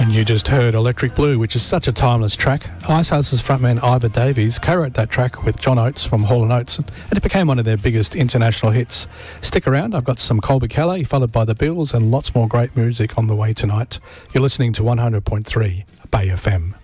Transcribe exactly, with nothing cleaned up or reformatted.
And you just heard Electric Blue, which is such a timeless track. Icehouse's frontman Ivor Davies co-wrote that track with John Oates from Hall and Oates, and it became one of their biggest international hits. Stick around, I've got some Colby Kelly, followed by the Beatles, and lots more great music on the way tonight. You're listening to one hundred point three Bay F M.